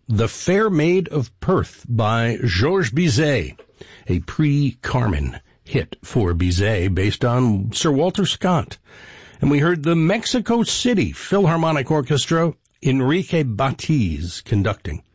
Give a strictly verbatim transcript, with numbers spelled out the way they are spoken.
The Fair Maid of Perth by Georges Bizet, a pre-Carmen hit for Bizet based on Sir Walter Scott. And we heard the Mexico City Philharmonic Orchestra, Enrique Batiz conducting.